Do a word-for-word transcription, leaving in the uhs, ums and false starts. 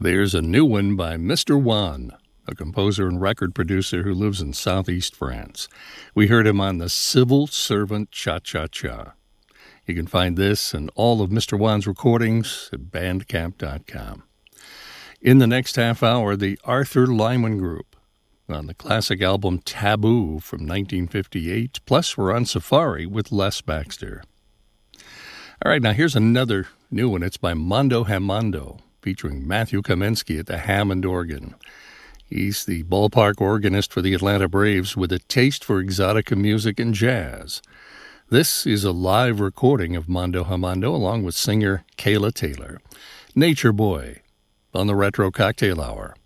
There's a new one by Mister Juan, a composer and record producer who lives in southeast France. We heard him on the Civil Servant Cha-Cha-Cha. You can find this and all of Mister Juan's recordings at bandcamp dot com. In the next half hour, the Arthur Lyman Group on the classic album Taboo from nineteen fifty-eight, plus we're on safari with Les Baxter. All right, now here's another new one. It's by Mondo Hammando, featuring Matthew Kaminsky at the Hammond organ. He's the ballpark organist for the Atlanta Braves with a taste for exotica music and jazz. This is a live recording of Mondo Hammando along with singer Kayla Taylor. Nature Boy on the Retro Cocktail Hour.